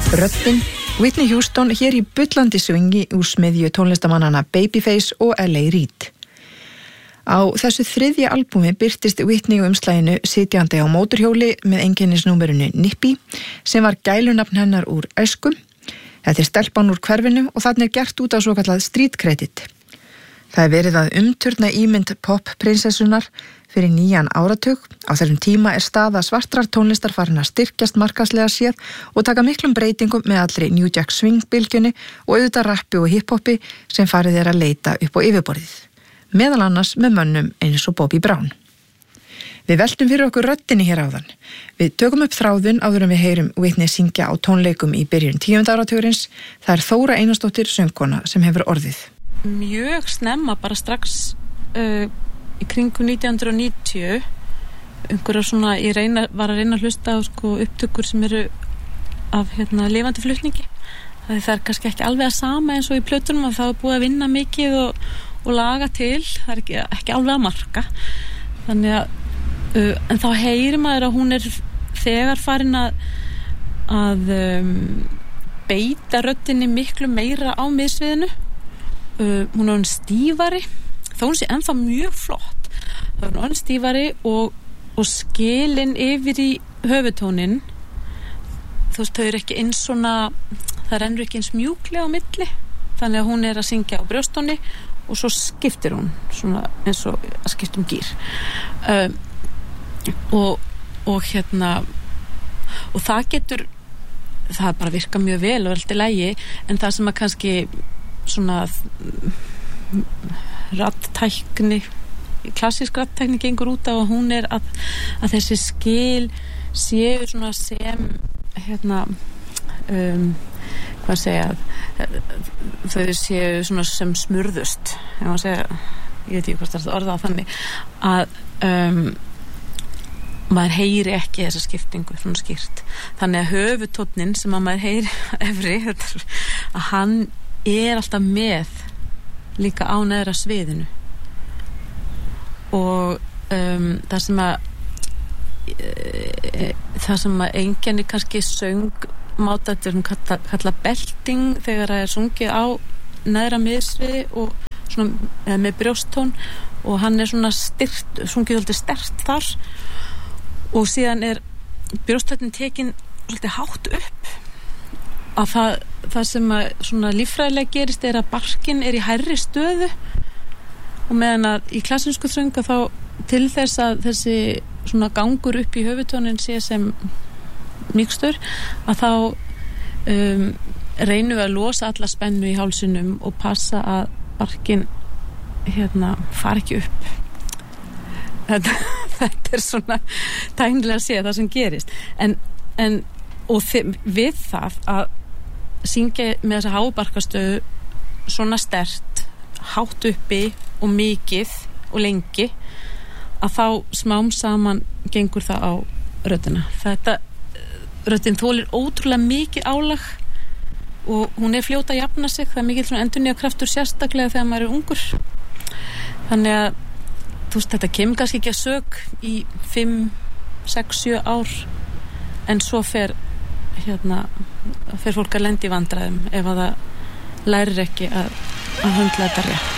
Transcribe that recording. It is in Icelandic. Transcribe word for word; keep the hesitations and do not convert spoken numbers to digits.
Röddin, Whitney Houston hér í bullandi svingi úr smiðju tónlistamannana Babyface og L A Reid. Á þessu þriðja albúmi birtist Whitney á umslaginu sitjandi á mótorhjóli með einkennisnúmerinu Nippy sem var gælunafn hennar úr æsku. Þetta er stelpan úr hverfinu og þannig er gert út á svo kallað street credit. Það er verið að umturna ímynd pop-prinsessunar fyrir nýjan áratug. Á þessum tíma er staða svartrar tónlistar farin að styrkjast markaðslega séð og taka miklum breytingum með allri New Jack Swing-bylgjunni og auðvitað rappi og hip-hopi sem farið er að leita upp á yfirborðið. Meðal annars með mönnum eins og Bobby Brown. Við veltum fyrir okkur röddinni hér áðan. Við tökum upp þráðun áður en við heyrum Whitney syngja á tónleikum í byrjun tíunda áratugurins. Það er Þóra Einarsdóttir söngkona sem hefur orðið. Mjög snemma, bara strax uh, í kringum nítján hundruð níutíu einhverja svona, ég reyna, var að reyna að hlusta á sko, upptökur sem eru af hérna, lifandi flutningi. Það er kannski ekki alveg að sama eins og í plötunum að það er búið að vinna mikið og, og laga til, það er ekki, ekki alveg að marka. Þannig að uh, en þá heyrir maður að hún er þegar farin að, að um, beita röddinni miklu meira á miðsviðinu. Uh, hún er hann stífari þó hún sé ennþá mjög flott þá er hann stífari og, og skilin yfir í höfutónin þú veist þau eru ekki eins svona það rennur ekki eins mjúklega á milli þannig að hún er að syngja á brjóstóni og svo skiptir hún svona eins og að skipta um gír uh, og, og hérna og það getur það bara virka mjög vel og allt í lagi en það sem að kannski svona rattækni klassísk rattækni gengur út á að hún er að, að þessi skil séu svona sem hérna um, hvað segja þau séu svona sem smurðust ef maður segja, ég veit ekki hvort það er orðað þannig að um, maður heyri ekki þessa skiptingu svona skýrt þannig að höfutónnin sem að maður heyri efri að hann er alltaf með líka á neðra sviðinu og um, það sem að e, það sem að einkenni kannski söng máta þetta er kalla, kalla belting þegar það er sungið á neðra miðsviði og svona eða með brjósttón og hann er svona styrt, sungið svolítið sterkt þar og síðan er brjósttónnin tekin svolítið hátt upp að það, það sem að svona líffræðilega gerist er að barkinn er í hærri stöðu og meðan að í klassísku þrönga þá til þess að þessi svona gangur upp í höfutónin sé sem mýkstur að þá um, reynum við að losa alla spennu í hálsinum og passa að barkinn hérna fari ekki upp þetta, þetta er svona tæknilega að sé það sem gerist en, en og þi- við það að syngja með þessa hábarkastöðu svona sterkt hátt uppi og mikið og lengi að þá smám saman gengur það á röddina þetta röddin þolir ótrúlega mikið álag og hún er fljóta að jafna sig það er mikið svona endurnýja kraftur sérstaklega þegar maður er ungur þannig að þú veist þetta kemur kannski ekki að sök í fimm, sex, sjö ár en svo fer hérna fer fólk að lenda í vandræðum ef að það lærir ekki að, að höndla þetta rétt